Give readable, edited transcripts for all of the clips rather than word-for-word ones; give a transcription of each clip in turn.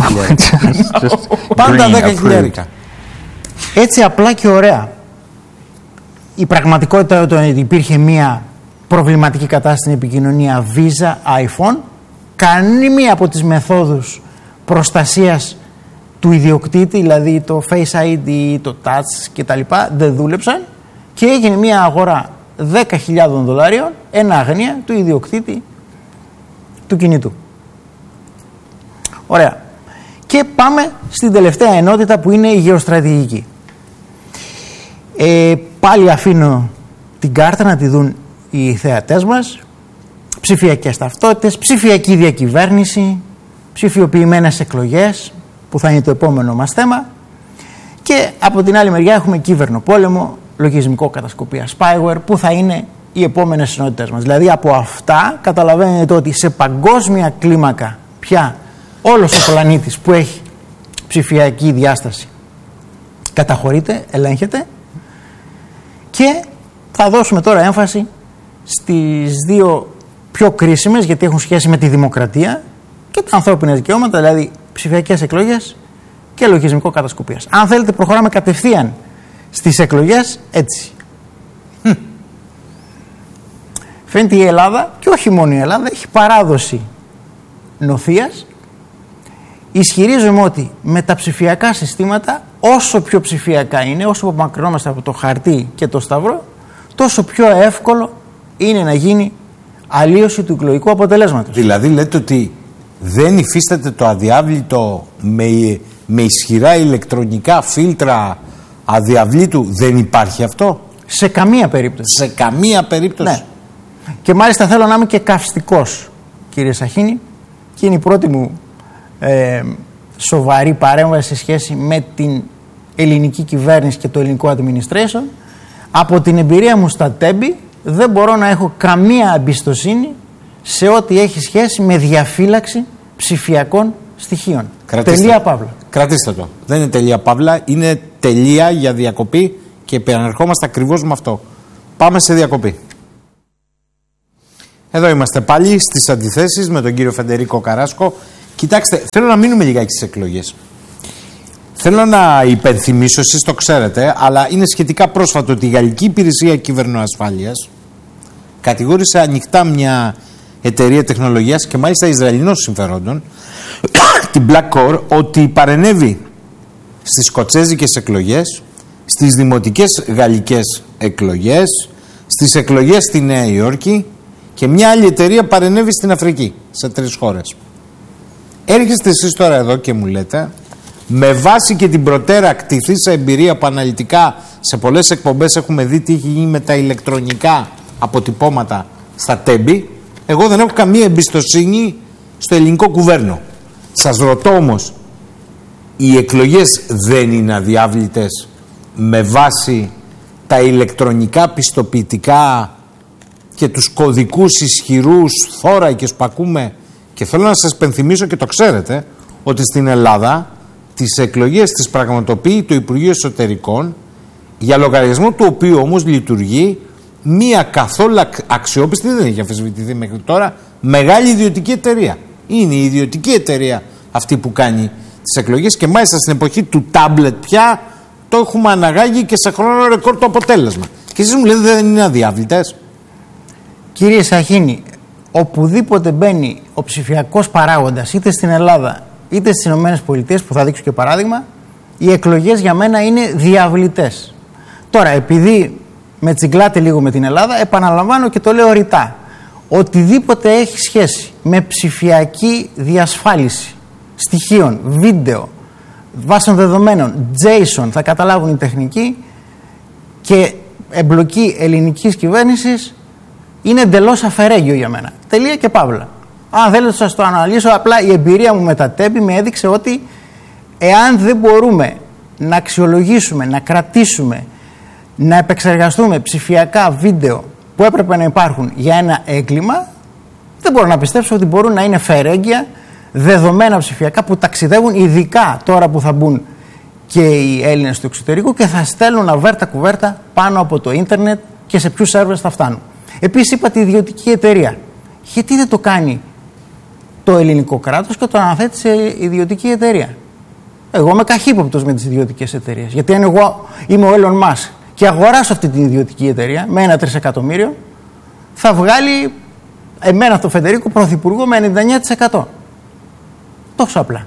Πάντα 10.000. Έτσι απλά και ωραία. Η πραγματικότητα ότι υπήρχε μια προβληματική κατάσταση στην επικοινωνία Visa, iPhone, κανένα από τις μεθόδους προστασίας του ιδιοκτήτη, δηλαδή το Face ID, το Touch κτλ. Δεν δούλεψαν και έγινε μια αγορά $10.000, εν αγνία του ιδιοκτήτη του κινητού. Ωραία. Και πάμε στην τελευταία ενότητα που είναι η γεωστρατηγική. Πάλι αφήνω την κάρτα να τη δουν οι θεατές μας. Ψηφιακές ταυτότητες, ψηφιακή διακυβέρνηση, ψηφιοποιημένες εκλογές που θα είναι το επόμενο μας θέμα, και από την άλλη μεριά έχουμε κύβερνο-πόλεμο, λογισμικό κατασκοπία spyware που θα είναι οι επόμενες ενότητες μας. Δηλαδή από αυτά καταλαβαίνετε ότι σε παγκόσμια κλίμακα πια όλος ο πλανήτης που έχει ψηφιακή διάσταση καταχωρείται, ελέγχεται, και θα δώσουμε τώρα έμφαση στις δύο πιο κρίσιμες, γιατί έχουν σχέση με τη δημοκρατία και τα ανθρώπινα δικαιώματα, δηλαδή ψηφιακές εκλογές και λογισμικό κατασκοπίας. Αν θέλετε προχωράμε κατευθείαν στις εκλογές έτσι. Φαίνεται η Ελλάδα, και όχι μόνο η Ελλάδα, έχει παράδοση νοθείας. Ισχυρίζομαι ότι με τα ψηφιακά συστήματα, όσο πιο ψηφιακά είναι, όσο απομακρυνόμαστε από το χαρτί και το σταυρό, τόσο πιο εύκολο είναι να γίνει αλλίωση του εκλογικού αποτελέσματος. Δηλαδή λέτε ότι δεν υφίσταται το αδιάβλητο με ισχυρά ηλεκτρονικά φίλτρα αδιαβλήτου, δεν υπάρχει αυτό? Σε καμία περίπτωση. Σε καμία περίπτωση. Ναι. Και μάλιστα θέλω να είμαι και καυστικός, κύριε Σαχίνη, και είναι η πρώτη μου σοβαρή παρέμβαση σε σχέση με την ελληνική κυβέρνηση και το ελληνικό administration. Από την εμπειρία μου στα τέμπη δεν μπορώ να έχω καμία εμπιστοσύνη σε ό,τι έχει σχέση με διαφύλαξη ψηφιακών στοιχείων. Τελεία παύλα. Κρατήστε το. Δεν είναι τελεία παύλα, είναι τελεία για διακοπή, και επανερχόμαστε ακριβώς με αυτό. Πάμε σε διακοπή. Εδώ είμαστε πάλι στις αντιθέσεις με τον κύριο Φεντερίκο Καράσκο. Κοιτάξτε, θέλω να μείνουμε λιγάκι στις εκλογές. Θέλω να υπενθυμίσω, εσείς το ξέρετε, αλλά είναι σχετικά πρόσφατο, ότι η Γαλλική Υπηρεσία Κυβερνοασφάλειας κατηγόρησε ανοιχτά μια εταιρεία τεχνολογίας και μάλιστα Ισραηλινών συμφερόντων, την BlackCore, ότι παρενέβη στις σκοτσέζικες εκλογές, στις δημοτικές γαλλικές εκλογές, στις εκλογές στη Νέα Υόρκη, και μια άλλη εταιρεία παρενέβη στην Αφρική, σε 3 χώρες. Έρχεστε εσείς τώρα εδώ και μου λέτε, με βάση και την προτέρα κτηθήσα εμπειρία που αναλυτικά σε πολλές εκπομπές έχουμε δει τι έχει γίνει με τα ηλεκτρονικά αποτυπώματα στα τέμπη, εγώ δεν έχω καμία εμπιστοσύνη στο ελληνικό κουβέρνο. Σας ρωτώ όμως, οι εκλογές δεν είναι αδιάβλητες με βάση τα ηλεκτρονικά πιστοποιητικά και τους κωδικούς ισχυρούς θώρακες που ακούμε? Και θέλω να σας πενθυμίσω, και το ξέρετε, ότι στην Ελλάδα τις εκλογές τις πραγματοποιεί το Υπουργείο Εσωτερικών, για λογαριασμό του οποίου όμως λειτουργεί μία καθόλου αξιόπιστη, δεν έχει αμφισβητηθεί μέχρι τώρα, μεγάλη ιδιωτική εταιρεία. Είναι η ιδιωτική εταιρεία αυτή που κάνει τις εκλογές, και μάλιστα στην εποχή του τάμπλετ πια το έχουμε αναγάγει και σε χρόνο ρεκόρ το αποτέλεσμα. Και εσείς μου λέτε δεν είναι αδιάβλητες? Κύριε Σαχίνη, οπουδήποτε μπαίνει ο ψηφιακός παράγοντας, είτε στην Ελλάδα είτε στις Ηνωμένες Πολιτείες, που θα δείξω και παράδειγμα, οι εκλογές για μένα είναι διαβλητές. Τώρα, επειδή με τσιγκλάτε λίγο με την Ελλάδα, επαναλαμβάνω και το λέω ρητά, οτιδήποτε έχει σχέση με ψηφιακή διασφάλιση στοιχείων, βίντεο, βάσεων δεδομένων, JSON, θα καταλάβουν οι τεχνικοί, και εμπλοκή ελληνικής κυβέρνησης, είναι εντελώς αφαιρέγγιο για μένα. Τελεία και παύλα. Αν θέλετε να σας το αναλύσω, απλά η εμπειρία μου με τα τέμπη με έδειξε ότι εάν δεν μπορούμε να αξιολογήσουμε, να κρατήσουμε, να επεξεργαστούμε ψηφιακά βίντεο που έπρεπε να υπάρχουν για ένα έγκλημα, δεν μπορώ να πιστέψω ότι μπορούν να είναι φερέγγια δεδομένα ψηφιακά που ταξιδεύουν, ειδικά τώρα που θα μπουν και οι Έλληνες του εξωτερικού και θα στέλνουν αβέρτα κουβέρτα πάνω από το ίντερνετ και σε ποιους σερβερς θα φτάνουν. Επίσης είπατε ιδιωτική εταιρεία. Γιατί δεν το κάνει το ελληνικό κράτος και το αναθέτει σε ιδιωτική εταιρεία. Εγώ είμαι καχύποπτος με τις ιδιωτικές εταιρείες. Γιατί αν εγώ είμαι ο Elon Musk και αγοράσω αυτή την ιδιωτική εταιρεία με 1 τρισεκατομμύριο, θα βγάλει εμένα τον Φεντερίκο πρωθυπουργό με 99%. Τόσο απλά.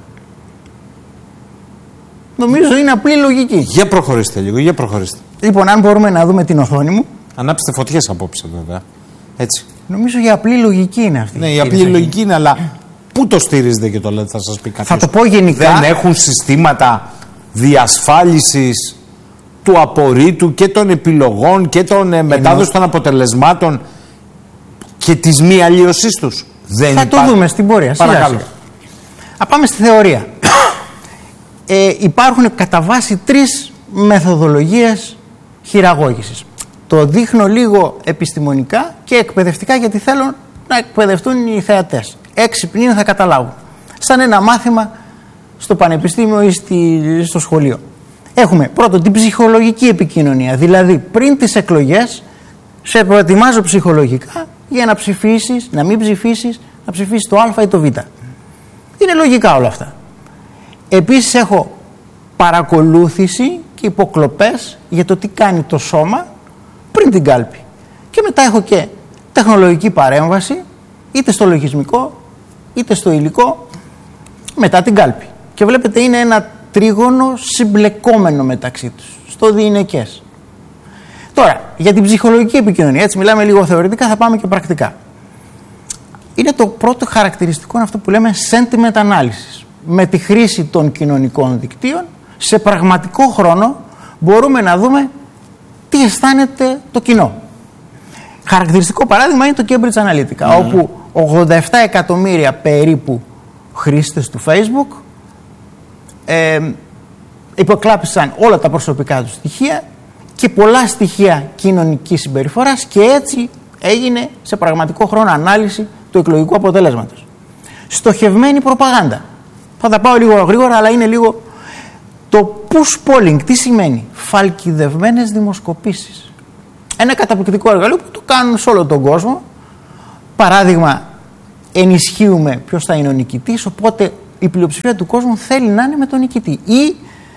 Νομίζω είναι απλή λογική. Για προχωρήστε λίγο, για προχωρήστε. Λοιπόν, αν μπορούμε να δούμε την οθόνη μου. Ανάψτε φωτιές απόψε, βέβαια. Έτσι. Νομίζω η απλή λογική είναι αυτή. Ναι, η απλή λογική είναι, αλλά πού το στηρίζετε και το λέτε, θα σας πει κάποιος. Θα το πω γενικά. Δεν έχουν συστήματα διασφάλισης του απορρίτου και των επιλογών και των μετάδοσης των αποτελεσμάτων και της μη αλλίωσής τους. Θα το δούμε στην πορεία. Παρακαλώ. Θα πάμε στη θεωρία. Υπάρχουν κατά βάση 3 μεθοδολογίες χειραγώγησης. Το δείχνω λίγο επιστημονικά και εκπαιδευτικά, γιατί θέλω να εκπαιδευτούν οι θεατές. Έξυπνοι είναι, θα καταλάβουν. Σαν ένα μάθημα στο πανεπιστήμιο ή στο σχολείο. Έχουμε πρώτον την ψυχολογική επικοινωνία. Δηλαδή πριν τις εκλογές σε προετοιμάζω ψυχολογικά για να ψηφίσεις, να μην ψηφίσεις, να ψηφίσεις το Α ή το Β. Είναι λογικά όλα αυτά. Επίσης έχω παρακολούθηση και υποκλοπές για το τι κάνει το σώμα πριν την κάλπη. Και μετά έχω και τεχνολογική παρέμβαση, είτε στο λογισμικό είτε στο υλικό, μετά την κάλπη. Και βλέπετε είναι ένα τρίγωνο συμπλεκόμενο μεταξύ τους, στο διηνεκές. Τώρα, για την ψυχολογική επικοινωνία, έτσι μιλάμε λίγο θεωρητικά, θα πάμε και πρακτικά. Είναι το πρώτο χαρακτηριστικό αυτό που λέμε sentiment analysis. Με τη χρήση των κοινωνικών δικτύων, σε πραγματικό χρόνο μπορούμε να δούμε τι αισθάνεται το κοινό. Χαρακτηριστικό παράδειγμα είναι το Cambridge Analytica, όπου 87 εκατομμύρια περίπου χρήστες του Facebook υποκλάπησαν όλα τα προσωπικά τους στοιχεία και πολλά στοιχεία κοινωνικής συμπεριφοράς, και έτσι έγινε σε πραγματικό χρόνο ανάλυση του εκλογικού αποτελέσματος. Στοχευμένη προπαγάνδα. Θα τα πάω λίγο γρήγορα, αλλά είναι λίγο. Το push polling τι σημαίνει? Φαλκιδευμένες δημοσκοπήσεις. Ένα καταπληκτικό εργαλείο που το κάνουν σε όλο τον κόσμο. Παράδειγμα, ενισχύουμε ποιος θα είναι ο νικητής, οπότε η πλειοψηφία του κόσμου θέλει να είναι με τον νικητή. Ή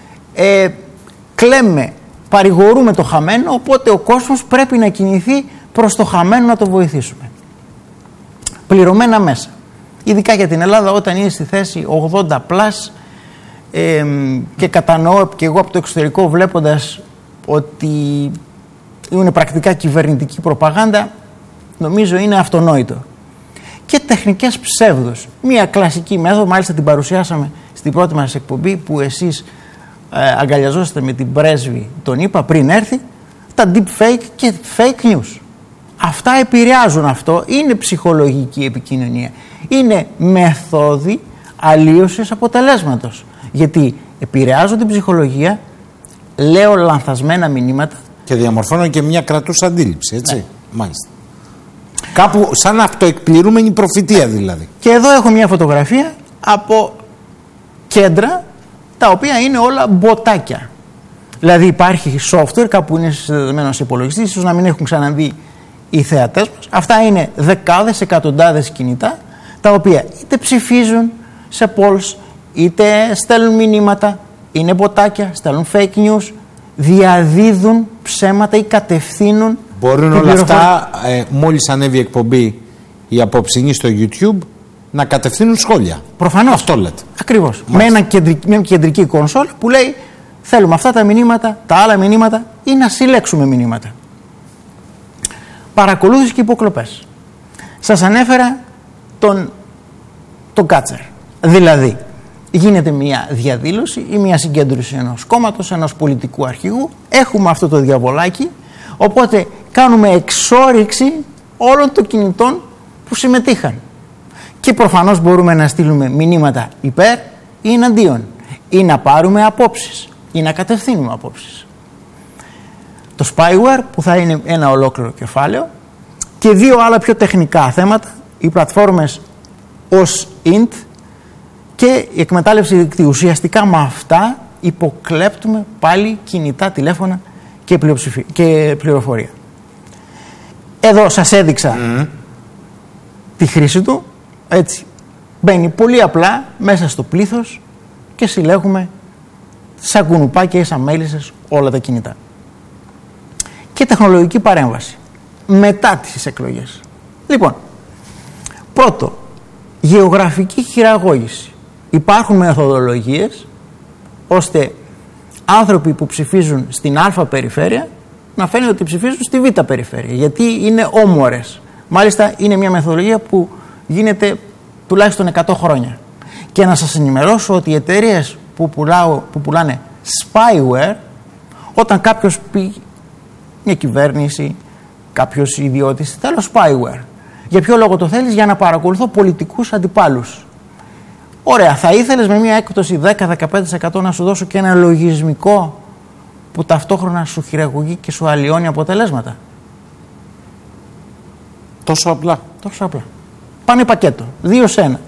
κλαίμε, παρηγορούμε το χαμένο, οπότε ο κόσμος πρέπει να κινηθεί προς το χαμένο να το βοηθήσουμε. Πληρωμένα μέσα. Ειδικά για την Ελλάδα, όταν είναι στη θέση 80+, και κατανοώ και εγώ από το εξωτερικό, βλέποντας ότι είναι πρακτικά κυβερνητική προπαγάνδα, νομίζω είναι αυτονόητο. Και τεχνικές ψεύδους. Μία κλασική μέθοδο, μάλιστα την παρουσιάσαμε στην πρώτη μας εκπομπή, που εσείς αγκαλιαζόσατε με την πρέσβη τον ΗΠΑ πριν έρθει, τα deep fake και fake news. Αυτά επηρεάζουν αυτό, είναι ψυχολογική επικοινωνία. Είναι μεθόδοι αλλίωσης αποτελέσματος. Γιατί επηρεάζω την ψυχολογία, λέω λανθασμένα μηνύματα. Και διαμορφώνω και μια κρατούσα αντίληψη, έτσι. Ναι. Μάλιστα. Κάπου σαν αυτοεκπληρούμενη προφητεία δηλαδή. Και εδώ έχω μια φωτογραφία από κέντρα τα οποία είναι όλα μποτάκια. Δηλαδή υπάρχει software, κάπου είναι συνδεδεμένο σε υπολογιστή, ίσως να μην έχουν ξαναδεί οι θεατές μας. Αυτά είναι δεκάδες, εκατοντάδες κινητά, τα οποία είτε ψηφίζουν σε polls, είτε στέλνουν μηνύματα, είναι μποτάκια, στέλνουν fake news, διαδίδουν ψέματα ή κατευθύνουν. Μπορούν όλα αυτά, μόλις ανέβει η εκπομπή η απόψινή στο YouTube, να κατευθύνουν σχόλια. Προφανώς. Αυτό λέτε. Ακριβώς. Με μια κεντρική κονσόλ που λέει θέλουμε αυτά τα μηνύματα, τα άλλα μηνύματα, ή να συλλέξουμε μηνύματα. Παρακολούθηση και υποκλοπές. Σας ανέφερα τον Κάτσερ. Δηλαδή, γίνεται μια διαδήλωση ή μια συγκέντρωση ενός κόμματος, ενός πολιτικού αρχηγού. Έχουμε αυτό το διαβολάκι, οπότε κάνουμε εξόρυξη όλων των κινητών που συμμετείχαν. Και προφανώς μπορούμε να στείλουμε μηνύματα υπέρ ή εναντίον, ή να πάρουμε απόψεις ή να κατευθύνουμε απόψεις. Το spyware, που θα είναι ένα ολόκληρο κεφάλαιο, και δύο άλλα πιο τεχνικά θέματα, οι πλατφόρμες ως int και η εκμετάλλευση δικτύου. Ουσιαστικά με αυτά υποκλέπτουμε πάλι κινητά τηλέφωνα και πληροφορία. Εδώ σας έδειξα τη χρήση του, έτσι, Μπαίνει πολύ απλά μέσα στο πλήθος και συλλέγουμε σαν κουνουπάκια ή σαν μέλισσες όλα τα κινητά. Και τεχνολογική παρέμβαση μετά τις εκλογές. Λοιπόν, πρώτο, γεωγραφική χειραγώγηση. Υπάρχουν μεθοδολογίες ώστε άνθρωποι που ψηφίζουν στην Α περιφέρεια να φαίνεται ότι ψηφίζουν στη Β περιφέρεια, γιατί είναι όμορες. Μάλιστα είναι μια μεθοδολογία που γίνεται τουλάχιστον 100 χρόνια. Και να σας ενημερώσω ότι οι εταιρείες που πουλάνε spyware, όταν κάποιος πει, μια κυβέρνηση, κάποιος ιδιώτης, θέλω spyware. Για ποιο λόγο το θέλεις? Για να παρακολουθώ πολιτικούς αντιπάλους. Ωραία, θα ήθελες με μια έκπτωση 10-15% να σου δώσω και ένα λογισμικό που ταυτόχρονα σου χειραγωγεί και σου αλλοιώνει αποτελέσματα? Τόσο απλά. Τόσο απλά. Πάνε πακέτο. 2 σε 1.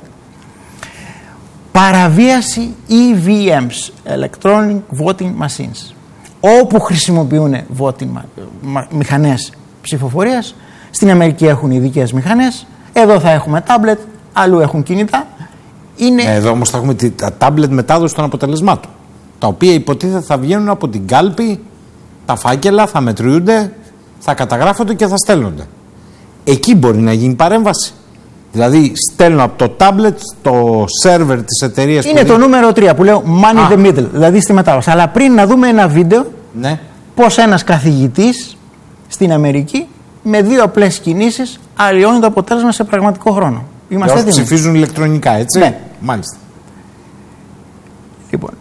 Παραβίαση EVMs, Electronic Voting Machines. Όπου χρησιμοποιούν μηχανές ψηφοφορίας. Στην Αμερική έχουν ειδικές μηχανές. Εδώ θα έχουμε τάμπλετ, αλλού έχουν κινητά. Εδώ όμως θα έχουμε τα τάμπλετ μετάδοση των αποτελεσμάτων, τα οποία υποτίθεται θα βγαίνουν από την κάλπη, τα φάκελα θα μετριούνται, θα καταγράφονται και θα στέλνονται. Εκεί μπορεί να γίνει παρέμβαση. Δηλαδή στέλνω από το τάμπλετ στο σερβερ της εταιρείας. Είναι το νούμερο 3 που λέω money in the middle, δηλαδή στη μετάβαση. Αλλά πριν να δούμε ένα βίντεο, ναι, πως ένας καθηγητής στην Αμερική με 2 απλές κινήσεις αλλοιώνει το αποτέλεσμα σε πραγματικό χρόνο. Είμαστε έτοιμοι? Ψηφίζουν ηλεκτρονικά, έτσι. Ναι. Μάλιστα. Λοιπόν,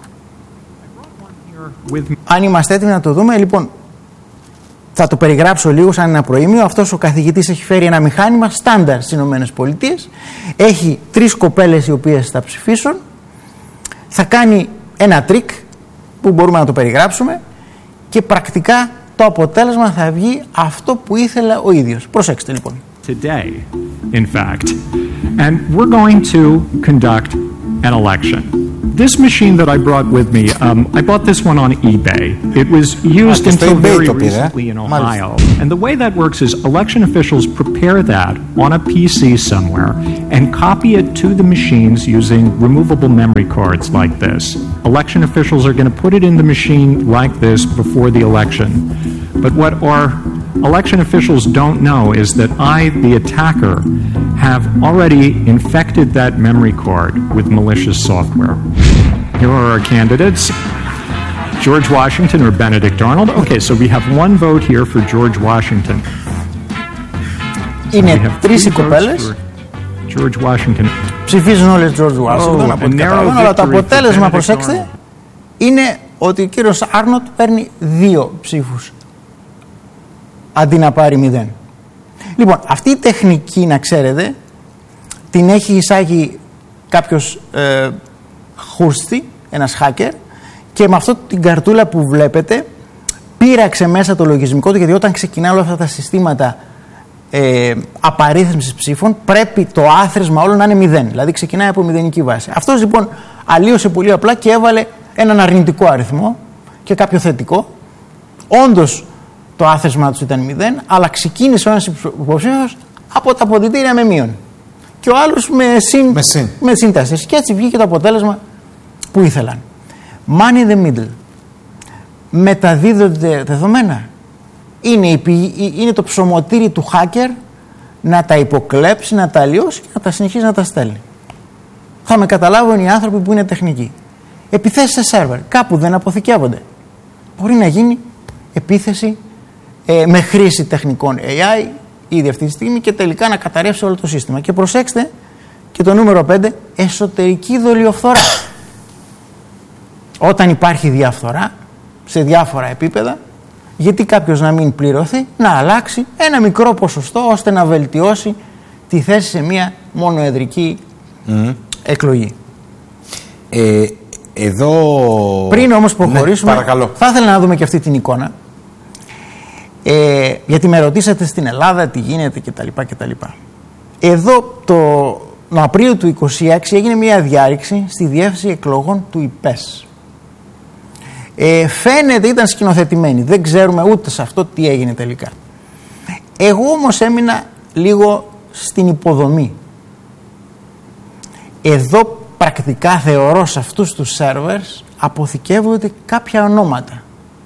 αν είμαστε έτοιμοι να το δούμε, λοιπόν, θα το περιγράψω λίγο σαν ένα προήμιο. Αυτός ο καθηγητής έχει φέρει ένα μηχάνημα στάνταρ στις ΗΠΑ. Έχει 3 κοπέλες οι οποίες θα ψηφίσουν. Θα κάνει ένα τρίκ που μπορούμε να το περιγράψουμε και πρακτικά το αποτέλεσμα θα βγει αυτό που ήθελε ο ίδιος. Προσέξτε λοιπόν. Today, in fact, and we're going to conduct an election. This machine that I brought with me, I bought this one on eBay. It was used until very recently in Ohio. And the way that works is election officials prepare that on a PC somewhere and copy it to the machines using removable memory cards like this. Election officials are going to put it in the machine like this before the election. But what our election officials don't know is that I, the attacker, have already infected that memory card with malicious software. Here are our candidates. George Washington or Benedict Arnold. Okay, so we have 1 vote here for George Washington. Είναι 3 οι κοπέλες. George Washington. Ψηφίζουν όλες George Washington, από ό,τι καταλαβαίνω, αλλά το αποτέλεσμα, προσέξτε, είναι ότι ο κύριος Άρνοτ παίρνει 2 ψήφους αντί να πάρει 0. Λοιπόν, αυτή η τεχνική, να ξέρετε, την έχει εισάγει κάποιος χούστη, ένας hacker, και με αυτό την καρτούλα που βλέπετε πείραξε μέσα το λογισμικό του, γιατί όταν ξεκινά όλα αυτά τα συστήματα απαρίθμησης ψήφων πρέπει το άθροισμα όλων να είναι 0, δηλαδή ξεκινάει από μηδενική βάση. Αυτός λοιπόν αλλίωσε πολύ απλά και έβαλε έναν αρνητικό αριθμό και κάποιο θετικό. Όντως το άθροισμά του ήταν 0, αλλά ξεκίνησε ο ένας υποψήφιος από τα αποδυτήρια με μείον και ο άλλος με συν 4, και έτσι βγήκε το αποτέλεσμα που ήθελαν. Man in the middle. Μεταδίδονται δεδομένα. Είναι το ψωμοτήρι του hacker να τα υποκλέψει, να τα αλλοιώσει και να τα συνεχίσει να τα στέλνει. Θα με καταλάβουν οι άνθρωποι που είναι τεχνικοί. Επιθέσεις σε σερβερ, κάπου δεν αποθηκεύονται. Μπορεί να γίνει επίθεση με χρήση τεχνικών AI ήδη αυτή τη στιγμή και τελικά να καταρρεύσει όλο το σύστημα. Και προσέξτε και το νούμερο 5, εσωτερική δολιοφθορά. Όταν υπάρχει διαφθορά σε διάφορα επίπεδα, γιατί κάποιος να μην πληρωθεί, να αλλάξει ένα μικρό ποσοστό ώστε να βελτιώσει τη θέση σε μια μονοεδρική εκλογή. Εδώ... Πριν όμως προχωρήσουμε, ναι, θα ήθελα να δούμε και αυτή την εικόνα. Γιατί με ρωτήσατε στην Ελλάδα τι γίνεται κτλ. Εδώ τον Απρίλιο του 2026 έγινε μια διάρρηξη στη διεύθυνση εκλογών του ΙΠΕΣ. Φαίνεται ήταν σκηνοθετημένη, δεν ξέρουμε ούτε σε αυτό τι έγινε τελικά. Εγώ όμως έμεινα λίγο στην υποδομή. Εδώ πρακτικά θεωρώ σε αυτούς τους σερβερς αποθηκεύονται κάποια ονόματα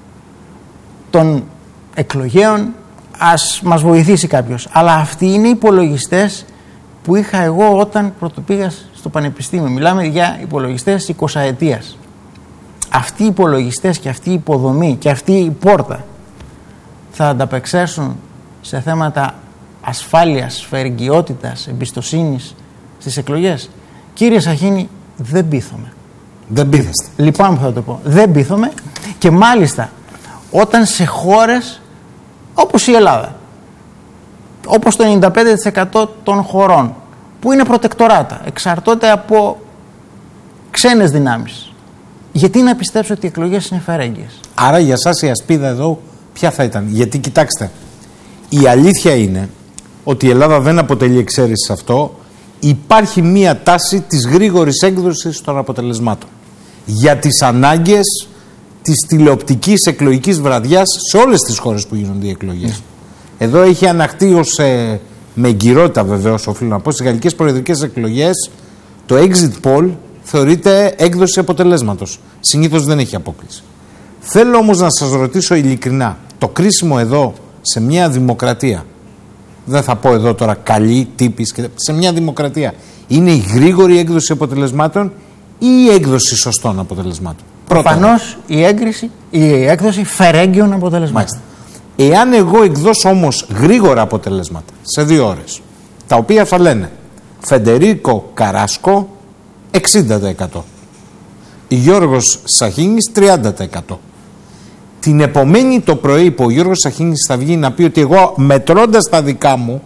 των εκλογέων. Ας μας βοηθήσει κάποιος. Αλλά αυτοί είναι οι υπολογιστές που είχα εγώ όταν πρωτοπήγα στο πανεπιστήμιο. Μιλάμε για υπολογιστές 20ετίας. Αυτοί οι υπολογιστές και αυτή η υποδομή και αυτή η πόρτα θα ανταπεξέλθουν σε θέματα ασφάλειας, φερεγγιότητας, εμπιστοσύνης στις εκλογές? Κύριε Σαχίνη, δεν πείθομαι. Δεν πείθεστε? Λυπάμαι που θα το πω. Δεν πείθομαι, και μάλιστα όταν σε χώρες όπως η Ελλάδα, όπως το 95% των χωρών που είναι προτεκτοράτα, εξαρτώνται από ξένες δυνάμεις, γιατί να πιστέψω ότι οι εκλογές είναι φερέγγιες? Άρα για σας η ασπίδα εδώ ποια θα ήταν? Γιατί κοιτάξτε, η αλήθεια είναι ότι η Ελλάδα δεν αποτελεί εξαίρεση σε αυτό. Υπάρχει μία τάση της γρήγορης έκδοσης των αποτελεσμάτων για τις ανάγκες της τηλεοπτικής εκλογικής βραδιάς σε όλες τις χώρες που γίνονται οι εκλογές. Εδώ έχει αναχτεί ως, με εγκυρότητα βεβαίως οφείλω να πω, στις γαλλικές προεδρικές εκλογές το exit poll θεωρείται έκδοση αποτελέσματος. Συνήθως δεν έχει απόκληση. Θέλω όμως να σας ρωτήσω ειλικρινά, το κρίσιμο εδώ σε μια δημοκρατία, δεν θα πω εδώ τώρα καλή τύπης, σε μια δημοκρατία, είναι η γρήγορη έκδοση αποτελεσμάτων ή η έκδοση σωστών αποτελεσμάτων? Προφανώς η έκδοση φερέγγιων αποτελεσμάτων. Μάλιστα. Εάν εγώ εκδώσω όμως γρήγορα αποτελέσματα σε 2 ώρες, τα οποία θα λένε Φεντερίκο Καράσκο 60%, Γιώργος Σαχίνης 30%. Την επομένη το πρωί που ο Γιώργος Σαχίνης θα βγει να πει ότι εγώ μετρώντας τα δικά μου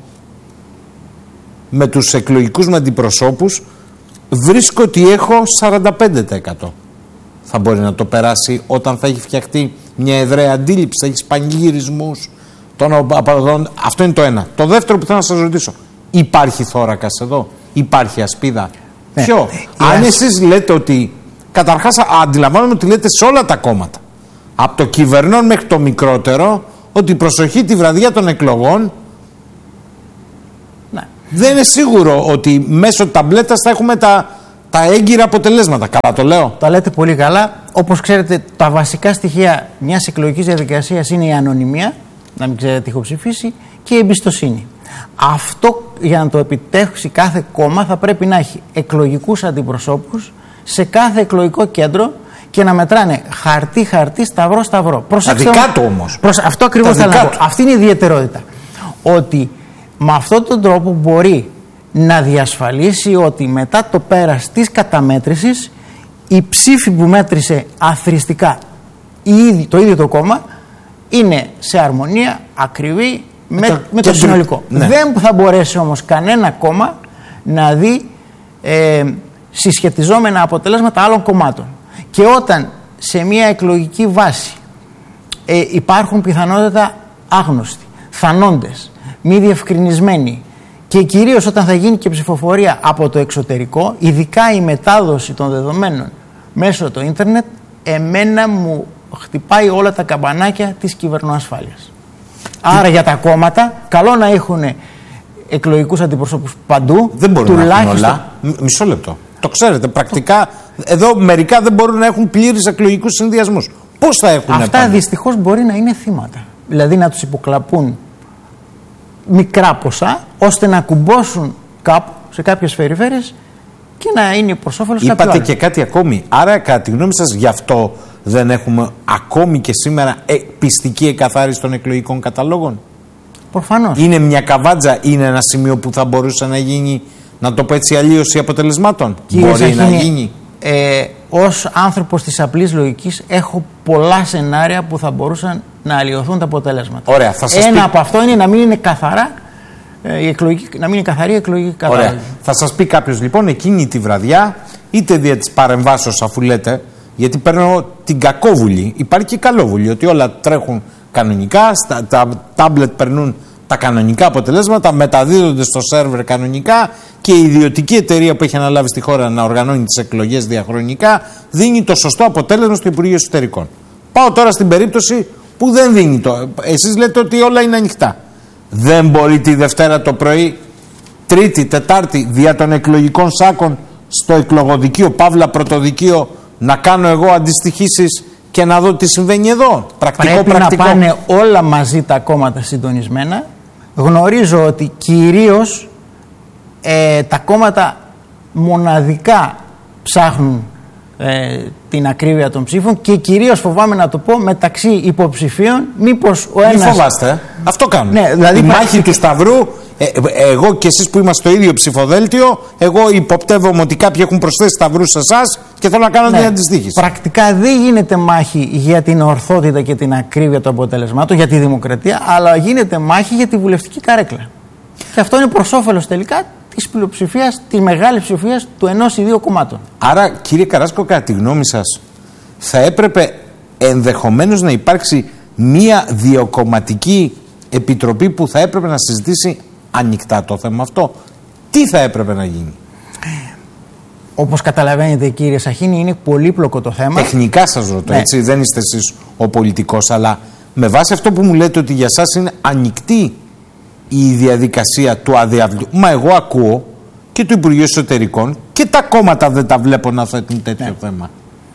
με τους εκλογικούς μου αντιπροσώπους βρίσκω ότι έχω 45%. Θα μπορεί να το περάσει όταν θα έχει φτιαχτεί μια εδραία αντίληψη, θα έχει πανηγυρισμούς των απαντών? Αυτό είναι το ένα. Το δεύτερο που θέλω να σας ρωτήσω, υπάρχει θώρακας εδώ? Υπάρχει ασπίδα? Ναι. Ποιο? Αν εσείς λέτε ότι, καταρχάς αντιλαμβάνομαι ότι λέτε σε όλα τα κόμματα, από το κυβερνών μέχρι το μικρότερο, ότι προσοχή τη βραδιά των εκλογών, ναι, δεν είναι σίγουρο ότι μέσω ταμπλέτας θα έχουμε τα έγκυρα αποτελέσματα. Καλά το λέω? Τα λέτε πολύ καλά. Όπως ξέρετε, τα βασικά στοιχεία μιας εκλογικής διαδικασίας είναι η ανωνυμία, να μην ξέρετε τι έχω ψηφίσει, και η εμπιστοσύνη. Αυτό, για να το επιτεύξει κάθε κόμμα, θα πρέπει να έχει εκλογικούς αντιπροσώπους σε κάθε εκλογικό κέντρο και να μετράνε χαρτί-χαρτί, σταυρό-σταυρό. Τα δικά του όμως. Αυτό ακριβώς θέλω να πω. Αυτή είναι η ιδιαιτερότητα. Ότι με αυτόν τον τρόπο μπορεί να διασφαλίσει ότι μετά το πέρας της καταμέτρησης η ψήφη που μέτρησε αθροιστικά το ίδιο το κόμμα είναι σε αρμονία, ακριβή με το συνολικό. Ναι. Δεν θα μπορέσει όμως κανένα κόμμα να δει συσχετιζόμενα αποτελέσματα άλλων κομμάτων. Και όταν σε μια εκλογική βάση υπάρχουν πιθανότητα άγνωστοι, θανόντες, μη διευκρινισμένοι, και κυρίως όταν θα γίνει και ψηφοφορία από το εξωτερικό, ειδικά η μετάδοση των δεδομένων μέσω του ίντερνετ, εμένα μου χτυπάει όλα τα καμπανάκια της κυβερνοασφάλειας. Άρα για τα κόμματα, καλό να έχουν εκλογικούς αντιπροσώπους παντού. Δεν μπορούν να έχουν όλα. Μισό λεπτό. Το ξέρετε, πρακτικά εδώ μερικά δεν μπορούν να έχουν πλήρεις εκλογικούς συνδυασμούς. Πώς θα έχουν? Αυτά δυστυχώς μπορεί να είναι θύματα. Δηλαδή να τους υποκλαπούν μικρά ποσά, ώστε να κουμπώσουν κάπου σε κάποιες περιφέρειες και να είναι προς όφελος κάποιου άλλου. Είπατε και κάτι ακόμη. Άρα, κατά τη γνώμη σας, γι' αυτό δεν έχουμε ακόμη και σήμερα πιστική εκαθάριση των εκλογικών καταλόγων? Προφανώς. Είναι μια καβάτζα, είναι ένα σημείο που θα μπορούσε να γίνει, να το πω έτσι, αλλίωση αποτελεσμάτων? Κύριε μπορεί Σαχίνη, να γίνει? Ως άνθρωπος της απλής λογικής έχω πολλά σενάρια που θα μπορούσαν να αλλοιωθούν τα αποτελέσματα. Ωραία, θα σας Ένα από αυτό είναι να μην είναι καθαρά να μην είναι καθαρή η εκλογική κατάλογη. Ωραία. Θα σας πει κάποιος λοιπόν εκείνη τη βραδιά, είτε δια της παρεμβάσεως, αφού λέτε, γιατί παίρνω την κακόβουλη, υπάρχει και καλόβουλη, ότι όλα τρέχουν κανονικά, τα τάμπλετ περνούν τα κανονικά αποτελέσματα, μεταδίδονται στο σερβερ κανονικά και η ιδιωτική εταιρεία που έχει αναλάβει στη χώρα να οργανώνει τις εκλογές διαχρονικά δίνει το σωστό αποτέλεσμα στο Υπουργείο Εσωτερικών. Πάω τώρα στην περίπτωση που δεν δίνει το. Εσείς λέτε ότι όλα είναι ανοιχτά. Δεν μπορεί τη Δευτέρα το πρωί, Τρίτη, Τετάρτη, δια των εκλογικών σάκων στο εκλογοδικείο, παύλα πρωτοδικείο, να κάνω εγώ αντιστοιχήσεις και να δω τι συμβαίνει εδώ. Πρέπει να πάνε όλα μαζί τα κόμματα συντονισμένα. Γνωρίζω ότι κυρίως τα κόμματα μοναδικά ψάχνουν την ακρίβεια των ψήφων και κυρίως, φοβάμαι να το πω, μεταξύ υποψηφίων, μήπως ο ένας... Μη φοβάστε, αυτό κάνουν. Ναι, δηλαδή η μάχη του Σταυρού, εγώ και εσείς που είμαστε στο ίδιο ψηφοδέλτιο, εγώ υποπτεύομαι ότι κάποιοι έχουν προσθέσει σταυρούς σε εσάς και θέλω να κάνω την αντιστοίχηση. Πρακτικά δεν γίνεται μάχη για την ορθότητα και την ακρίβεια των αποτελεσμάτων, για τη δημοκρατία, αλλά γίνεται μάχη για τη βουλευτική καρέκλα. Και αυτό είναι προς όφελος τελικά της πλειοψηφίας, της μεγάλης ψηφίας του ενός ή δύο κομμάτων. Άρα, κύριε Καράσκο, κατά τη γνώμη σας, θα έπρεπε ενδεχομένως να υπάρξει μία διακομματική επιτροπή που θα έπρεπε να συζητήσει ανοιχτά το θέμα αυτό. Τι θα έπρεπε να γίνει? Όπως καταλαβαίνετε, κύριε Σαχίνη, είναι πολύπλοκο το θέμα. Τεχνικά σας ρωτώ, ναι. Έτσι, δεν είστε εσείς ο πολιτικός, αλλά με βάση αυτό που μου λέτε ότι για σας είναι ανοιχτή η διαδικασία του αδιαβλητού. Μα εγώ ακούω και του Υπουργείου Εσωτερικών και τα κόμματα δεν τα βλέπω να θέτουν τέτοιο θέμα.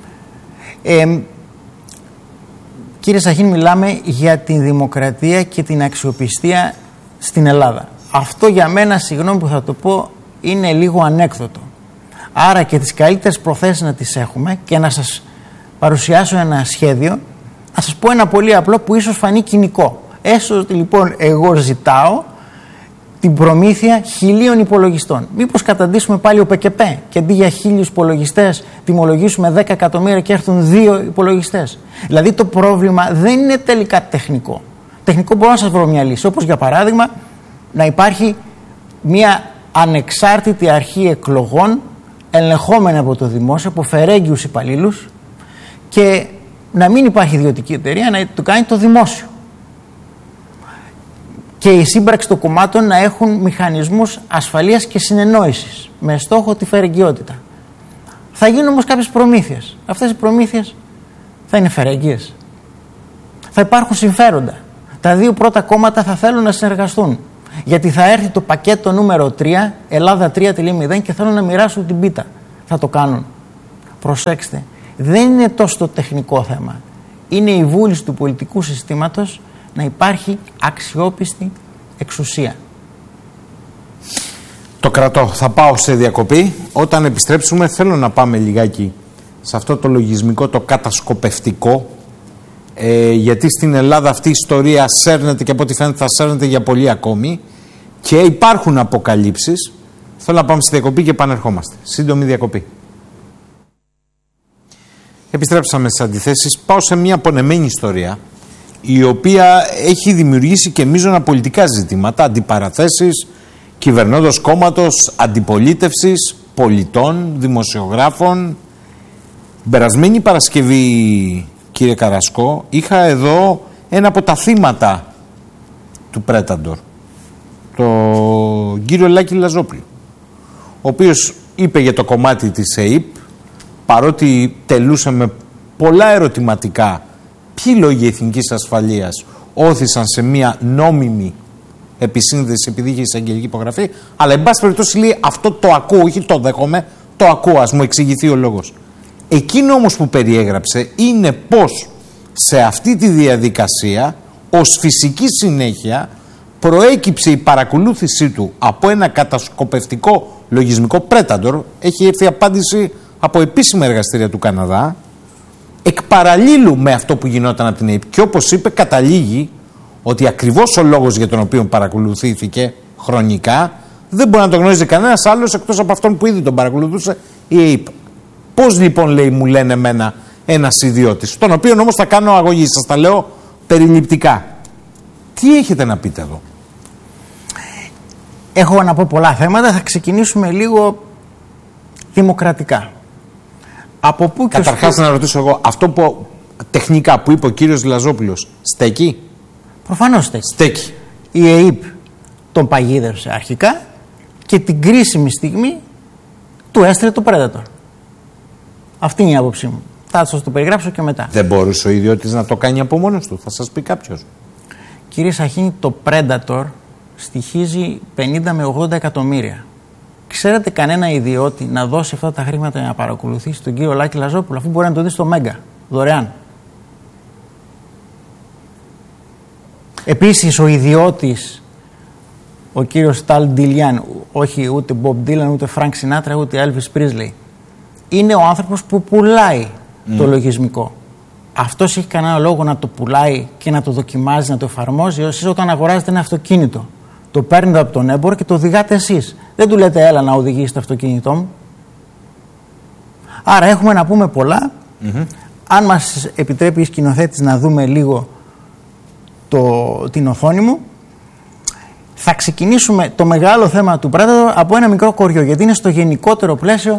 Κύριε Σαχίνη, μιλάμε για την δημοκρατία και την αξιοπιστία στην Ελλάδα. Αυτό για μένα, συγγνώμη που θα το πω, είναι λίγο ανέκδοτο. Άρα και τις καλύτερες προθέσεις να τις έχουμε και να σας παρουσιάσω ένα σχέδιο, να σας πω ένα πολύ απλό που ίσως φανεί κοινικό. Έστω ότι λοιπόν εγώ ζητάω την προμήθεια 1.000 υπολογιστών. Μήπως καταντήσουμε πάλι ο ΠΚΠ και αντί για 1.000 υπολογιστές τιμολογήσουμε 10 εκατομμύρια και έρθουν 2 υπολογιστές. Δηλαδή το πρόβλημα δεν είναι τελικά τεχνικό. Τεχνικό μπορώ να σας βρω μια λύση. Όπως για παράδειγμα να υπάρχει μια ανεξάρτητη αρχή εκλογών ελεγχόμενη από το δημόσιο, από φερέγγιους υπαλλήλους και να μην υπάρχει ιδιωτική εταιρεία, να το κάνει το δημόσιο. Και η σύμπραξη των κομμάτων να έχουν μηχανισμούς ασφαλείας και συνεννόησης με στόχο τη φερεγγιότητα. Θα γίνουν όμως κάποιες προμήθειες. Αυτές οι προμήθειες θα είναι φερεγγίες. Θα υπάρχουν συμφέροντα. Τα δύο πρώτα κόμματα θα θέλουν να συνεργαστούν. Γιατί θα έρθει το πακέτο νούμερο 3, Ελλάδα 3.0 και θέλουν να μοιράσουν την πίτα. Θα το κάνουν. Προσέξτε, δεν είναι τόσο το τεχνικό θέμα. Είναι η βούληση του πολιτικού συστήματος να υπάρχει αξιόπιστη εξουσία. Το κρατώ. Θα πάω σε διακοπή. Όταν επιστρέψουμε θέλω να πάμε λιγάκι σε αυτό το λογισμικό, το κατασκοπευτικό, γιατί στην Ελλάδα αυτή η ιστορία σέρνεται και από ό,τι φαίνεται θα σέρνεται για πολύ ακόμη και υπάρχουν αποκαλύψεις. Θέλω να πάμε στη διακοπή και επανερχόμαστε. Σύντομη διακοπή. Επιστρέψαμε στις αντιθέσεις. Πάω σε μια απονεμένη ιστορία η οποία έχει δημιουργήσει και μείζωνα πολιτικά ζητήματα, αντιπαραθέσεις κυβερνώντος κόμματος, αντιπολίτευσης, πολιτών, δημοσιογράφων. Περασμένη Παρασκευή, κύριε Καρασκό, είχα εδώ ένα από τα θύματα του Πρέταντορ, τον κύριο Λάκη Λαζόπουλο, ο οποίος είπε για το κομμάτι της ΕΥΠ, παρότι τελούσε με πολλά ερωτηματικά ποιοι λόγοι εθνικής ασφαλείας όθησαν σε μια νόμιμη επισύνδεση επειδή είχε εισαγγελική υπογραφή, αλλά εν πάση περιπτώσει λέει αυτό το ακούω, όχι το δέχομαι, το ακούω, ας μου εξηγηθεί ο λόγος. Εκείνο όμως που περιέγραψε είναι πως σε αυτή τη διαδικασία ως φυσική συνέχεια προέκυψε η παρακολούθησή του από ένα κατασκοπευτικό λογισμικό Predator. Έχει έρθει απάντηση από επίσημα εργαστήρια του Καναδά, εκ παραλλήλου με αυτό που γινόταν από την ΑΕΠ. Και όπως είπε, καταλήγει ότι ακριβώς ο λόγος για τον οποίο παρακολουθήθηκε χρονικά δεν μπορεί να το γνωρίζει κανένας άλλος εκτός από αυτόν που ήδη τον παρακολουθούσε η ΑΕΠ. Πώς λοιπόν, λέει, μου λένε εμένα ένας ιδιώτης, τον οποίο όμως θα κάνω αγωγή, σας τα λέω περιληπτικά. Τι έχετε να πείτε εδώ? Έχω να πω πολλά θέματα, θα ξεκινήσουμε λίγο δημοκρατικά. Από πού και καταρχάς να ρωτήσω εγώ, αυτό που τεχνικά που είπε ο κύριος Λαζόπουλος, στέκει? Προφανώς στέκει. Στέκει. Η ΕΥΠ τον παγίδευσε αρχικά και την κρίσιμη στιγμή του έστειλε το Predator. Αυτή είναι η άποψή μου. Θα σας το περιγράψω και μετά. Δεν μπορούσε ο ιδιώτης να το κάνει από μόνος του, θα σας πει κάποιος. Κύριε Σαχίνη, το Predator στοιχίζει 50 με 80 εκατομμύρια. ξέρετε κανένα ιδιώτη να δώσει αυτά τα χρήματα για να παρακολουθήσει τον κύριο Λάκη Λαζόπουλο, αφού μπορεί να το δει στο Μέγκα, δωρεάν? Επίσης ο ιδιώτης, ο κύριος Ταλ Ντιλιάν, όχι ούτε Μπομπ Ντίλαν, ούτε Φρανκ Σινάτρα, ούτε Έλβις Πρίσλι, είναι ο άνθρωπος που πουλάει το λογισμικό. Αυτός έχει κανένα λόγο να το πουλάει και να το δοκιμάζει, να το εφαρμόζει? Εσείς όταν αγοράζετε ένα αυτοκίνητο, το παίρνετε από τον έμπορο και το οδηγάτε εσείς. Δεν του λέτε έλα να οδηγήσει το αυτοκίνητό μου. Άρα έχουμε να πούμε πολλά. Αν μας επιτρέπει η σκηνοθέτης να δούμε λίγο την οθόνη μου, θα ξεκινήσουμε το μεγάλο θέμα του Predator από ένα μικρό κοριό, γιατί είναι στο γενικότερο πλαίσιο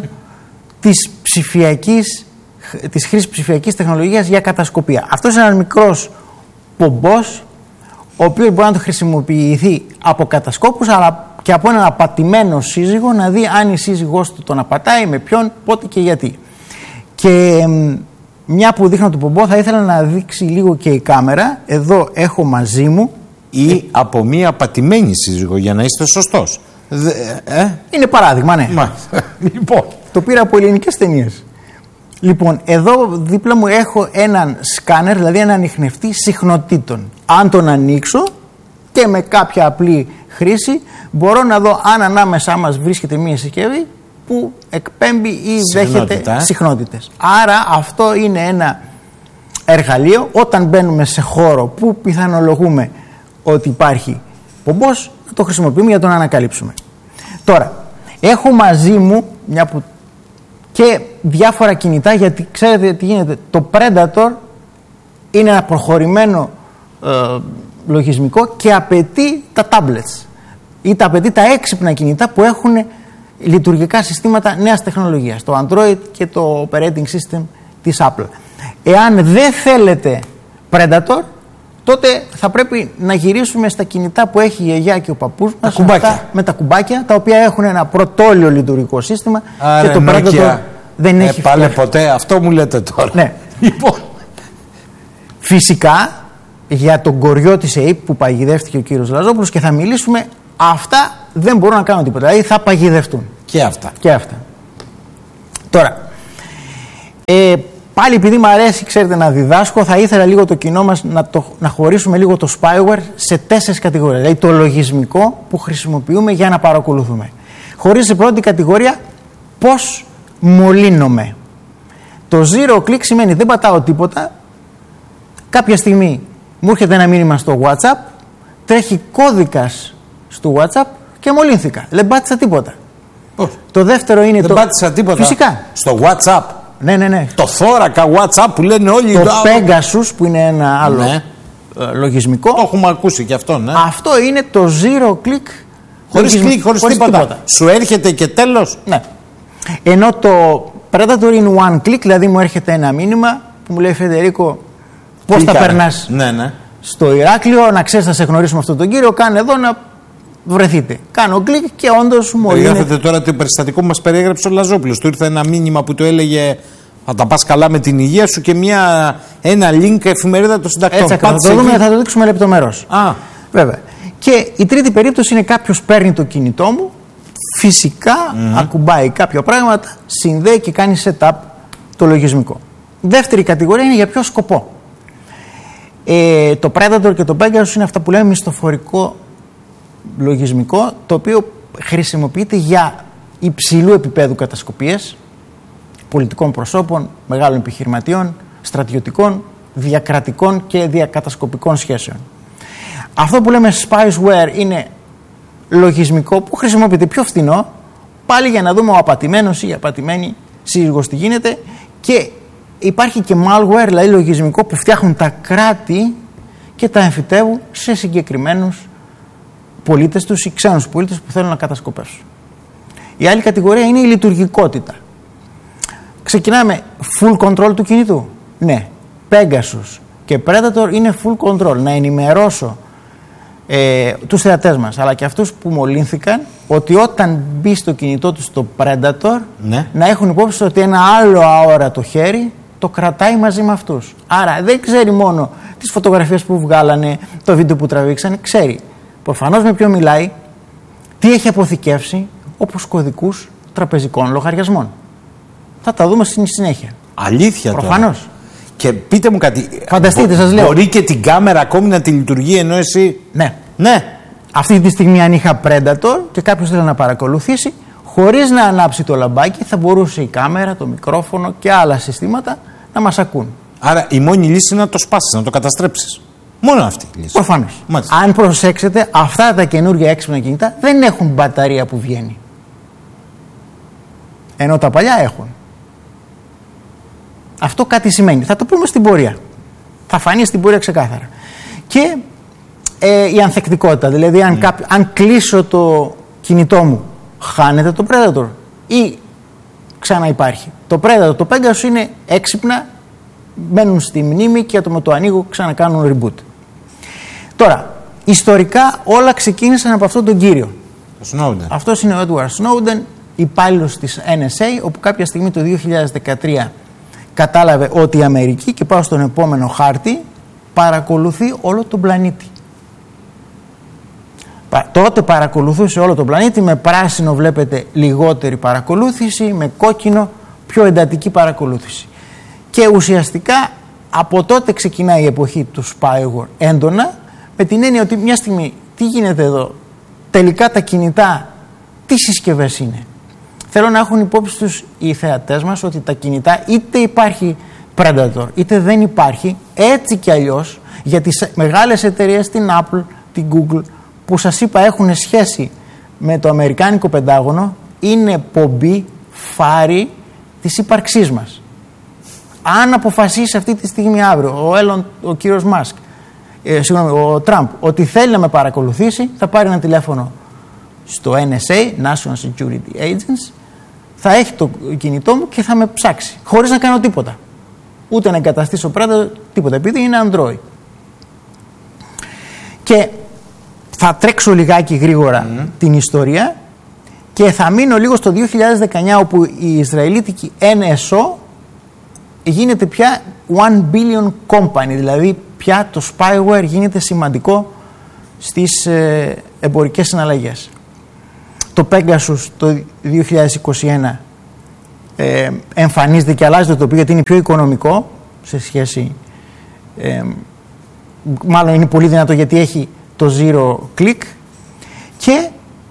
της χρήσης ψηφιακής τεχνολογίας για κατασκοπία. Αυτός είναι ένας μικρός πομπός, ο οποίος μπορεί να το χρησιμοποιηθεί από κατασκόπους, αλλά και από έναν απατημένο σύζυγο, να δει αν η σύζυγός του τον απατάει, με ποιον, πότε και γιατί. Και μια που δείχνω το πομπό, θα ήθελα να δείξει λίγο και η κάμερα. Εδώ έχω μαζί μου. Ή από μία απατημένη σύζυγο, για να είστε σωστός. Είναι παράδειγμα, ναι. Λοιπόν. Το πήρα από ελληνικές ταινίες. Λοιπόν, εδώ δίπλα μου έχω έναν σκάνερ, δηλαδή έναν ανιχνευτή συχνοτήτων. Αν τον ανοίξω και με κάποια απλή χρήση μπορώ να δω αν ανάμεσά μας βρίσκεται μία συσκευή που εκπέμπει ή δέχεται συχνότητες. Άρα αυτό είναι ένα εργαλείο όταν μπαίνουμε σε χώρο που πιθανολογούμε ότι υπάρχει πομπός, να το χρησιμοποιούμε για να τον ανακαλύψουμε. Τώρα, έχω μαζί μου και διάφορα κινητά, γιατί ξέρετε τι γίνεται. Το Predator είναι ένα προχωρημένο λογισμικό και απαιτεί τα tablets ή απαιτεί τα έξυπνα κινητά που έχουν λειτουργικά συστήματα νέας τεχνολογίας, το Android και το operating system της Apple. Εάν δεν θέλετε Predator, τότε θα πρέπει να γυρίσουμε στα κινητά που έχει η γιαγιά και ο παππούς μας, με τα κουμπάκια, τα οποία έχουν ένα πρωτόλιο λειτουργικό σύστημα. Άρα, και το Predator δεν έχει πάλι ποτέ, αυτό μου λέτε τώρα. Ναι. Λοιπόν. Φυσικά για τον κοριό της ΕΕΠ που παγιδεύτηκε ο κύριος Λαζόπουλος, και θα μιλήσουμε, αυτά δεν μπορούν να κάνουν τίποτα, δηλαδή θα παγιδευτούν. Και αυτά. Τώρα, πάλι επειδή μου αρέσει, ξέρετε, να διδάσκω, θα ήθελα λίγο το κοινό μας να χωρίσουμε λίγο το spyware σε 4 κατηγορίες. Δηλαδή το λογισμικό που χρησιμοποιούμε για να παρακολουθούμε. Χωρίς σε πρώτη κατηγορία πώς μολύνομαι. Το zero click σημαίνει δεν πατάω τίποτα, κάποια στιγμή μου έρχεται ένα μήνυμα στο WhatsApp, τρέχει κώδικας στο WhatsApp και μολύνθηκα. Δεν πάτησα τίποτα. Το δεύτερο είναι δεν πάτησα τίποτα. Φυσικά. Στο WhatsApp. Ναι. Το θώρακα WhatsApp που λένε όλοι. Το Pegasus που είναι ένα άλλο λογισμικό. Το έχουμε ακούσει και αυτό, ναι. Αυτό είναι το zero click. Χωρίς κλικ, χωρίς τίποτα. Σου έρχεται και τέλος. Ναι. Ενώ το Predator είναι one click, δηλαδή μου έρχεται ένα μήνυμα που μου λέει Φεντερίκο, πώς θα περνάς στο Ηράκλειο, να ξέρεις θα σε γνωρίσουμε αυτόν τον κύριο, κάνε εδώ να βρεθείτε. Κάνω κλικ και όντως μου λέει. Γράφετε τώρα το περιστατικό που μας περιέγραψε ο Λαζόπουλος. Του ήρθε ένα μήνυμα που του έλεγε θα τα πας καλά με την υγεία σου και ένα link εφημερίδα των συντακτών. Έτσι θα το δούμε, θα το δείξουμε λεπτομερώς. Βέβαια. Και η τρίτη περίπτωση είναι κάποιος παίρνει το κινητό μου, φυσικά ακουμπάει κάποια πράγματα, συνδέει και κάνει setup το λογισμικό. Δεύτερη κατηγορία είναι για ποιο σκοπό. Το Predator και το Pegasus είναι αυτά που λέμε μισθοφορικό λογισμικό, το οποίο χρησιμοποιείται για υψηλού επίπεδου κατασκοπίες πολιτικών προσώπων, μεγάλων επιχειρηματιών, στρατιωτικών, διακρατικών και διακατασκοπικών σχέσεων. Αυτό που λέμε spyware είναι λογισμικό που χρησιμοποιείται πιο φθηνό, πάλι για να δούμε ο απατημένος ή η απατημένη σύζυγος τι γίνεται, και υπάρχει και malware, δηλαδή λογισμικό που φτιάχνουν τα κράτη και τα εμφυτεύουν σε συγκεκριμένους πολίτες τους ή ξένους πολίτες που θέλουν να κατασκοπεύσουν. Η άλλη κατηγορία είναι η λειτουργικότητα. Ξεκινάμε full control του κινητού. Ναι, Pegasus και Predator είναι full control. Να ενημερώσω τους θεατές μας αλλά και αυτούς που μολύνθηκαν ότι όταν μπει στο κινητό τους το Predator να έχουν υπόψη ότι ένα άλλο αόρατο χέρι το κρατάει μαζί με αυτούς. Άρα δεν ξέρει μόνο τις φωτογραφίες που βγάλανε, το βίντεο που τραβήξανε, ξέρει προφανώς με ποιον μιλάει, τι έχει αποθηκεύσει, όπως κωδικούς τραπεζικών λογαριασμών. Θα τα δούμε στη συνέχεια. Αλήθεια τώρα. Προφανώς. Και πείτε μου κάτι. Φανταστείτε, σας λέω. Μπορεί και την κάμερα ακόμη να τη λειτουργεί ενώ εσύ. Ναι. Ναι. Αυτή τη στιγμή, αν είχα Predator και κάποιος θέλει να παρακολουθήσει, χωρίς να ανάψει το λαμπάκι, θα μπορούσε η κάμερα, το μικρόφωνο και άλλα συστήματα να μας ακούν. Άρα η μόνη λύση είναι να το σπάσεις, να το καταστρέψεις. Μόνο αυτή η λύση. Προφανώς. Μάλιστα. Αν προσέξετε, αυτά τα καινούργια έξυπνα κινητά δεν έχουν μπαταρία που βγαίνει. Ενώ τα παλιά έχουν. Αυτό κάτι σημαίνει. Θα το πούμε στην πορεία. Θα φανεί στην πορεία ξεκάθαρα. Και η ανθεκτικότητα. Δηλαδή, αν κλείσω το κινητό μου, χάνεται το Predator ή ξαναυπάρχει. Το Predator, το Pegasus είναι έξυπνα, μένουν στη μνήμη και με το ανοίγω ξανακάνουν reboot. Τώρα, ιστορικά όλα ξεκίνησαν από αυτόν τον κύριο. Αυτός είναι ο Edward Snowden, υπάλληλος της NSA, όπου κάποια στιγμή το 2013 κατάλαβε ότι η Αμερική, και πάω στον επόμενο χάρτη, παρακολουθεί όλο τον πλανήτη. Τότε παρακολουθούσε όλο τον πλανήτη, με πράσινο βλέπετε λιγότερη παρακολούθηση, με κόκκινο πιο εντατική παρακολούθηση. Και ουσιαστικά από τότε ξεκινάει η εποχή του spyware έντονα, με την έννοια ότι μια στιγμή τι γίνεται εδώ, τελικά τα κινητά τι συσκευές είναι. Θέλω να έχουν υπόψη τους οι θεατές μας ότι τα κινητά είτε υπάρχει Predator είτε δεν υπάρχει, έτσι κι αλλιώς για τις μεγάλες εταιρείες, την Apple, την Google, που σας είπα έχουν σχέση με το Αμερικάνικο Πεντάγωνο, είναι πομπή, φάρη της ύπαρξής μας. Αν αποφασίσει αυτή τη στιγμή αύριο ο κύριος Μάσκ, ο Τραμπ, ότι θέλει να με παρακολουθήσει, θα πάρει ένα τηλέφωνο στο NSA, National Security Agency, θα έχει το κινητό μου και θα με ψάξει, χωρίς να κάνω τίποτα. Ούτε να εγκαταστήσω Predator, τίποτα, επειδή είναι Android. Και θα τρέξω λιγάκι γρήγορα την ιστορία και θα μείνω λίγο στο 2019, όπου η Ισραηλίτικη NSO γίνεται πια 1 billion company, δηλαδή πια το spyware γίνεται σημαντικό στις εμπορικές συναλλαγές. Το Pegasus το 2021 εμφανίζεται και αλλάζει το τοπίο, γιατί είναι πιο οικονομικό σε σχέση, μάλλον είναι πολύ δυνατό γιατί έχει το zero click, και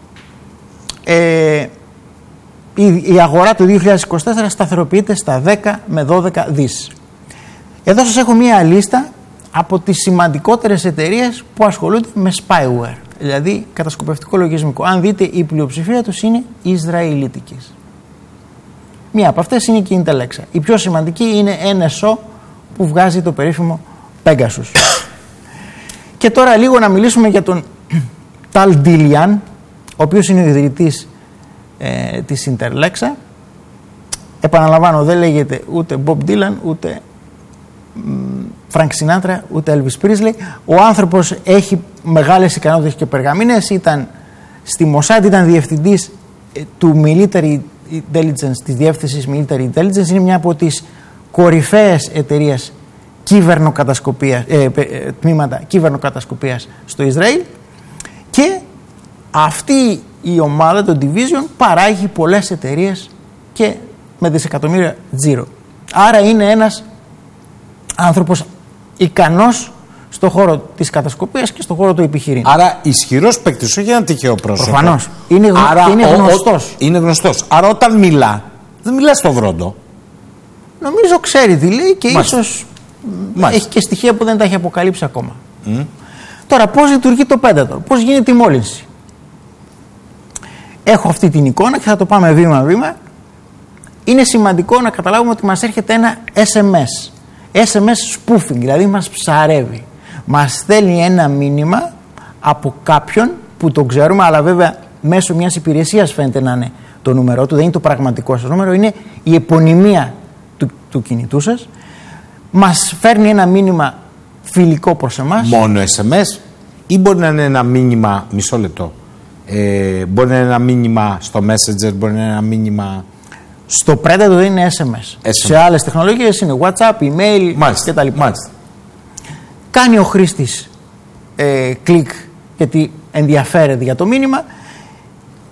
η αγορά του 2024 σταθεροποιείται στα 10 με 12 δις. Εδώ σας έχω μία λίστα από τις σημαντικότερες εταιρείες που ασχολούνται με spyware, δηλαδή κατασκοπευτικό λογισμικό. Αν δείτε, η πλειοψηφία τους είναι Ισραηλίτικες. Μία από αυτές είναι και η Intelexa. Η πιο σημαντική είναι NSO, που βγάζει το περίφημο Pegasus. Και τώρα λίγο να μιλήσουμε για τον Tal Dilian, ο οποίος είναι ο ιδρυτής της Intelexa. Επαναλαμβάνω, δεν λέγεται ούτε Bob Dylan, ούτε Frank Sinatra, ούτε Elvis Presley. Ο άνθρωπος έχει μεγάλες ικανότητες και περγαμίνες. Ήταν στη Mossad, ήταν διευθυντής του Military Intelligence, της διεύθυνσης Military Intelligence. Είναι μια από τις κορυφαίες εταιρείες τμήματα κύβερνοκατασκοπίας στο Ισραήλ, και αυτή η ομάδα, το Division, παράγει πολλές εταιρείες και με δισεκατομμύρια τζίρο. Άρα είναι ένας άνθρωπος ικανός στον χώρο της κατασκοπίας και στον χώρο του επιχειρήν. Άρα ισχυρός παίκτης, όχι ένα τυχαίο πρόσωπο. Προφανώς. Είναι γνωστός. Είναι γνωστός. Άρα όταν μιλά, δεν μιλά στο βρόντο. Νομίζω ξέρει τι λέει και ίσως έχει και στοιχεία που δεν τα έχει αποκαλύψει ακόμα. Τώρα, πώς λειτουργεί το Predator, πώς γίνεται η μόλυνση. Έχω αυτή την εικόνα και θα το πάμε βήμα-βήμα. Είναι σημαντικό να καταλάβουμε ότι μας έρχεται ένα SMS. SMS spoofing, δηλαδή μας ψαρεύει. Μας στέλνει ένα μήνυμα από κάποιον που το ξέρουμε, αλλά βέβαια μέσω μιας υπηρεσίας φαίνεται να είναι το νούμερό του, δεν είναι το πραγματικό σας νούμερο, είναι η επωνυμία του κινητού σας. Μας φέρνει ένα μήνυμα φιλικό προς εμάς. Μόνο SMS ή μπορεί να είναι ένα μήνυμα, μισό λεπτό, μπορεί να είναι ένα μήνυμα στο Messenger, μπορεί να είναι ένα μήνυμα... Στο Predator δεν είναι SMS. Σε άλλες τεχνολογίες είναι WhatsApp, email κτλ. Κάνει ο χρήστης κλικ γιατί ενδιαφέρεται για το μήνυμα,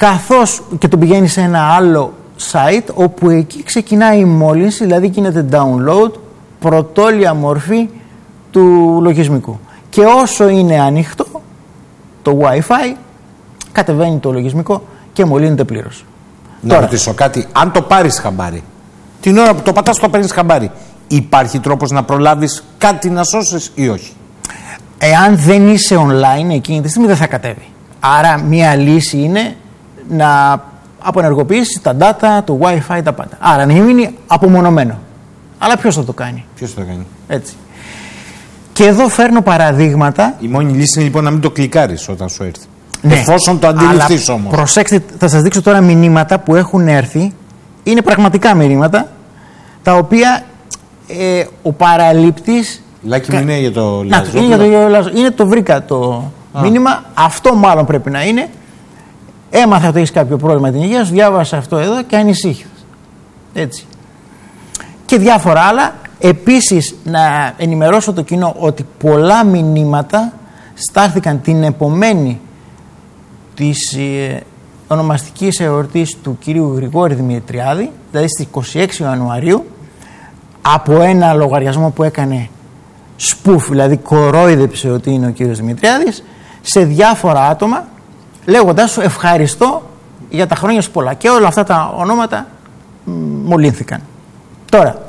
καθώς και τον πηγαίνει σε ένα άλλο site, όπου εκεί ξεκινάει η μόλυνση, δηλαδή γίνεται download, πρωτόλια μορφή του λογισμικού. Και όσο είναι ανοιχτό το Wi-Fi, κατεβαίνει το λογισμικό και μολύνεται πλήρως. Να ρωτήσω κάτι, αν το πάρεις χαμπάρι, την ώρα που το πατάς το παίρνεις χαμπάρι, υπάρχει τρόπος να προλάβεις κάτι να σώσεις ή όχι? Εάν δεν είσαι online εκείνη τη στιγμή δεν θα κατέβει. Άρα μια λύση είναι να απονεργοποιήσεις τα data, το Wi-Fi, τα πάντα. Άρα να μείνει απομονωμένο. Αλλά ποιος θα το κάνει? Ποιος θα το κάνει? Έτσι. Και εδώ φέρνω παραδείγματα. Η μόνη λύση είναι λοιπόν να μην το κλικάρεις όταν σου έρθει. Ναι, εφόσον το αντιληφθείς όμως. Προσέξτε, θα σας δείξω τώρα μηνύματα που έχουν έρθει. Είναι πραγματικά μηνύματα τα οποία ο παραλήπτης. Λάκη μου είναι για το Λάζο. Είναι το βρήκα το μήνυμα. Αυτό μάλλον πρέπει να είναι. Έμαθα ότι έχεις κάποιο πρόβλημα την υγεία σου, διάβασα αυτό εδώ και ανησύχησες. Έτσι. Και διάφορα άλλα. Επίσης να ενημερώσω το κοινό ότι πολλά μηνύματα στάθηκαν την επομένη της ονομαστικής εορτής του κυρίου Γρηγόρη Δημητριάδη, δηλαδή στις 26 Ιανουαρίου, από ένα λογαριασμό που έκανε σπούφ, δηλαδή κορόιδεψε ότι είναι ο κύριος Δημητριάδης, σε διάφορα άτομα, λέγοντας σου ευχαριστώ για τα χρόνια σου πολλά. Και όλα αυτά τα ονόματα μολύνθηκαν. Τώρα,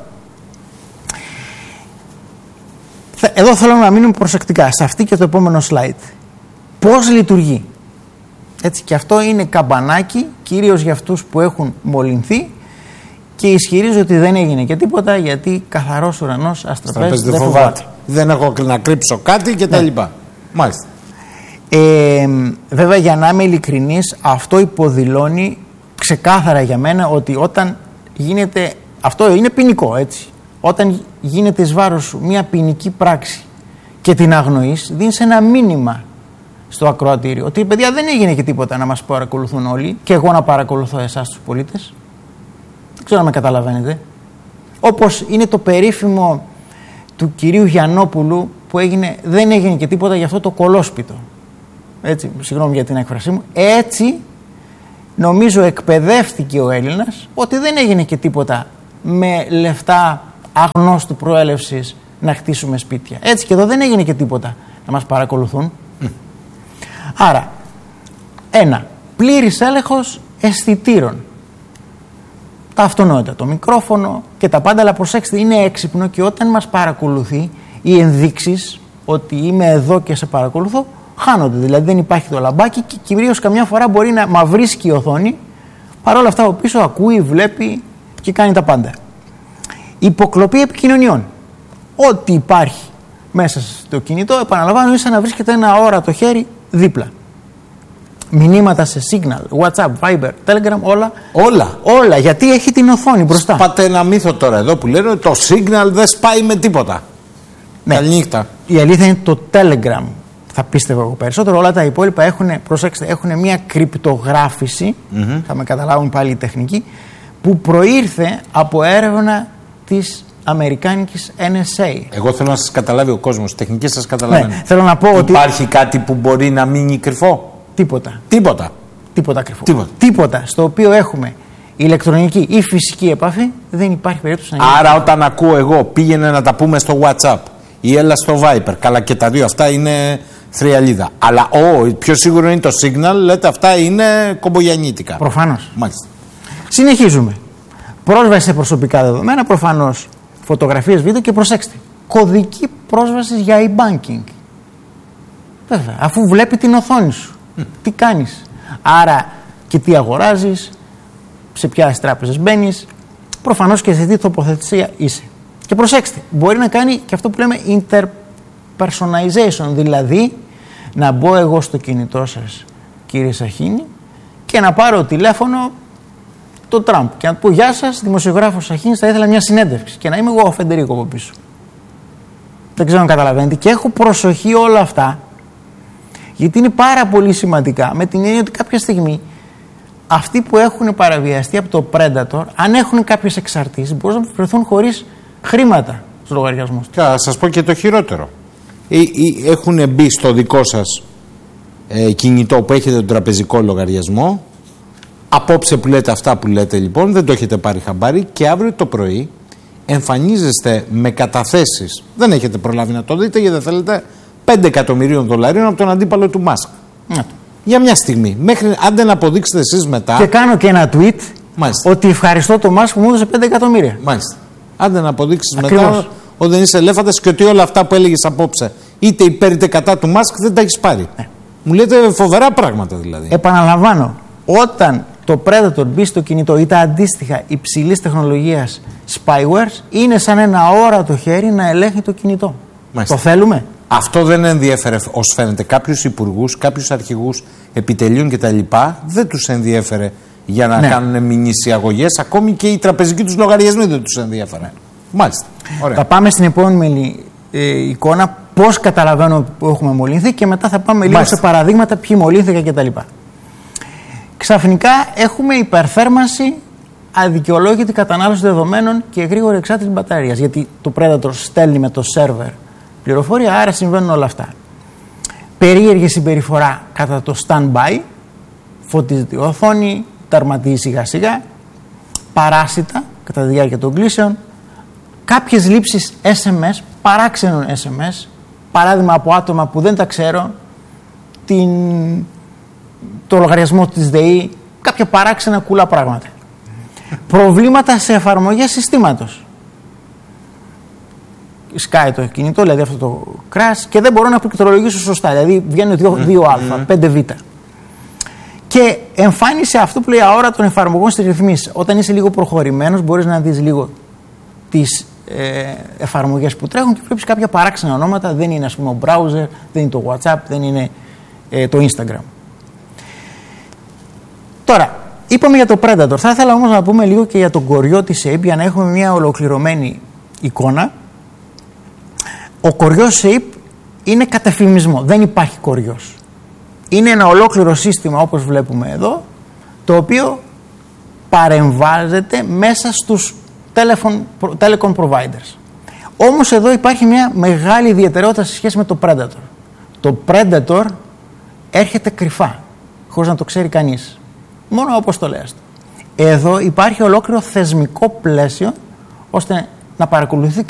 εδώ θέλω να μείνουμε προσεκτικά σε αυτή και το επόμενο slide. Πώς λειτουργεί? Έτσι, και αυτό είναι καμπανάκι κυρίως για αυτούς που έχουν μολυνθεί και ισχυρίζω ότι δεν έγινε και τίποτα, γιατί καθαρός ουρανός αστραπές δεν φοβάται. Δεν έχω να κρύψω κάτι και τα λοιπά. Μάλιστα. Βέβαια, για να είμαι ειλικρινής, αυτό υποδηλώνει ξεκάθαρα για μένα ότι όταν γίνεται, αυτό είναι ποινικό, έτσι, όταν γίνεται εις βάρος σου μια ποινική πράξη και την αγνοείς, δίνεις ένα μήνυμα στο ακροατήριο ότι παιδιά δεν έγινε και τίποτα να μας παρακολουθούν όλοι και εγώ να παρακολουθώ εσάς τους πολίτες. Δεν ξέρω αν με καταλαβαίνετε. Όπως είναι το περίφημο του κυρίου Γιαννόπουλου που δεν έγινε και τίποτα για αυτό το κολόσπιτο. Έτσι, συγγνώμη για την έκφρασή μου. Έτσι νομίζω εκπαιδεύτηκε ο Έλληνας ότι δεν έγινε και τίποτα με λεφτά αγνώστου προέλευσης να χτίσουμε σπίτια. Έτσι και εδώ δεν έγινε και τίποτα να μας παρακολουθούν. Άρα, πλήρης έλεγχος αισθητήρων. Τα αυτονόητα, το μικρόφωνο και τα πάντα, αλλά προσέξτε, είναι έξυπνο και όταν μας παρακολουθεί οι ενδείξεις ότι είμαι εδώ και σε παρακολουθώ χάνονται. Δηλαδή δεν υπάρχει το λαμπάκι και κυρίως καμιά φορά μπορεί να μαυρίσκει η οθόνη, παρόλα αυτά από πίσω ακούει, βλέπει και κάνει τα πάντα. Υποκλοπή επικοινωνιών. Ό,τι υπάρχει μέσα στο κινητό, επαναλαμβάνω, είναι σαν να βρίσκεται ένα αόρατο χέρι δίπλα. Μηνύματα σε Signal, WhatsApp, Viber, Telegram, όλα, γιατί έχει την οθόνη μπροστά. Σπάτε ένα μύθο τώρα εδώ που λένε ότι το Signal δεν σπάει με τίποτα. Ναι. Καληνύχτα. Η αλήθεια είναι το Telegram, θα πίστευα εγώ περισσότερο. Όλα τα υπόλοιπα έχουν μια κρυπτογράφηση, θα με καταλάβουν πάλι οι τεχνικοί, που προήρθε από έρευνα της Αμερικάνικης NSA. Εγώ θέλω να σας καταλάβει ο κόσμος, τεχνικές σας καταλαβαίνω. Ναι, θέλω να πω ότι υπάρχει κάτι που μπορεί να μείνει κρυφό? Τίποτα κρυφό. Τίποτα στο οποίο έχουμε ηλεκτρονική ή φυσική επαφή, δεν υπάρχει περίπτωση να γίνει. Άρα όταν ακούω εγώ πήγαινε να τα πούμε στο WhatsApp ή έλα στο Viber, καλά και τα δύο αυτά είναι θριαλίδα. Αλλά πιο σίγουρο είναι το Signal, λέτε αυτά είναι κομπογιαννίτικα. Προφανώς. Μάλιστα. Συνεχίζουμε. Πρόσβαση σε προσωπικά δεδομένα, προφανώς φωτογραφίες, βίντεο και προσέξτε, κωδική πρόσβαση για e-banking. Βέβαια, αφού βλέπει την οθόνη σου, τι κάνεις. Άρα και τι αγοράζεις, σε ποιες τράπεζες μπαίνεις, προφανώς και σε τι τοποθεσία είσαι. Και προσέξτε, μπορεί να κάνει και αυτό που λέμε interpersonalization, δηλαδή να μπω εγώ στο κινητό σας, κύριε Σαχίνη, και να πάρω τηλέφωνο το Τραμπ και να πω γεια σας, δημοσιογράφος Σαχίνης, θα ήθελα μια συνέντευξη και να είμαι εγώ ο Φεντερίκο από πίσω. Δεν ξέρω αν καταλαβαίνετε και έχω προσοχή όλα αυτά, γιατί είναι πάρα πολύ σημαντικά, με την έννοια ότι κάποια στιγμή αυτοί που έχουν παραβιαστεί από το Predator, αν έχουν κάποιες εξαρτήσεις, μπορούν να βρεθούν χωρίς χρήματα στους λογαριασμούς. Και θα σας πω και το χειρότερο. Έχουν μπει στο δικό σας κινητό που έχετε τον τραπεζικό λογαριασμό Απόψε που λέτε αυτά που λέτε λοιπόν, δεν το έχετε πάρει χαμπάρι και αύριο το πρωί εμφανίζεστε με καταθέσεις. Δεν έχετε προλάβει να το δείτε γιατί δεν θέλετε 5 εκατομμυρίων δολαρίων από τον αντίπαλο του Μάσκ. Για μια στιγμή. Μέχρι άντε να αποδείξετε εσείς μετά. Και κάνω και ένα tweet. Μάλιστα. Ότι ευχαριστώ τον Μάσκ που μου έδωσε 5 εκατομμύρια. Μάλιστα. Άντε να αποδείξεις μετά ότι δεν είσαι ελέφαντας και ότι όλα αυτά που έλεγες απόψε, είτε υπέρ είτε κατά του Μάσκ, δεν τα έχεις πάρει. Μου λέτε φοβερά πράγματα δηλαδή. Επαναλαμβάνω, όταν το Predator μπει στο κινητό ή τα αντίστοιχα υψηλής τεχνολογίας spywares, είναι σαν ένα αόρατο χέρι να ελέγχει το κινητό. Μάλιστα. Το θέλουμε. Αυτό δεν ενδιέφερε, ως φαίνεται, κάποιους υπουργούς, κάποιους αρχηγούς επιτελείων κτλ. Δεν τους ενδιέφερε για να κάνουν μηνύσιαγωγές, ακόμη και οι τραπεζικοί τους λογαριασμοί δεν τους ενδιέφερε. Μάλιστα. Ωραία. Θα πάμε στην επόμενη εικόνα, πώς καταλαβαίνω που έχουμε μολυνθεί, και μετά θα πάμε λίγο σε παραδείγματα ποιοι μολύνθηκαν κτλ. Ξαφνικά έχουμε υπερθέρμανση, αδικαιολόγητη κατανάλωση δεδομένων και γρήγορη εξάρτηση μπαταρίας. Γιατί το Predator στέλνει με το σερβερ πληροφορία, άρα συμβαίνουν όλα αυτά. Περίεργη συμπεριφορά κατά το stand-by, φωτίζεται η οθόνη, τερματίζει σιγά σιγά, παράσιτα κατά τη διάρκεια των κλήσεων, κάποιες λήψεις SMS, παράξενων SMS, παράδειγμα από άτομα που δεν τα ξέρω, το λογαριασμό της ΔΕΗ, κάποια παράξενα κουλά πράγματα. Προβλήματα σε εφαρμογές συστήματος. Σκάει το κινητό, δηλαδή αυτό το crash, και δεν μπορώ να πληκτρολογήσω σωστά. Δηλαδή βγαίνουν 2α, 5β. Και εμφάνισε αυτό που λέει αόρατων εφαρμογών στις ρυθμίσεις. Όταν είσαι λίγο προχωρημένος, μπορείς να δεις λίγο τις εφαρμογές που τρέχουν και βλέπεις κάποια παράξενα ονόματα. Δεν είναι, ας πούμε, ο browser, δεν είναι το WhatsApp, δεν είναι το Instagram. Τώρα, είπαμε για το Predator. Θα ήθελα όμως να πούμε λίγο και για τον κοριό της Ape, για να έχουμε μια ολοκληρωμένη εικόνα. Ο κοριός Ape είναι κατεφημισμό. Δεν υπάρχει κοριός. Είναι ένα ολόκληρο σύστημα, όπως βλέπουμε εδώ, το οποίο παρεμβάζεται μέσα στους telecom providers. Όμως εδώ υπάρχει μια μεγάλη ιδιαιτερότητα σε σχέση με το Predator. Το Predator έρχεται κρυφά, χωρίς να το ξέρει κανείς. Μόνο αποστολές του. Εδώ υπάρχει ολόκληρο θεσμικό πλαίσιο ώστε να παρακολουθεί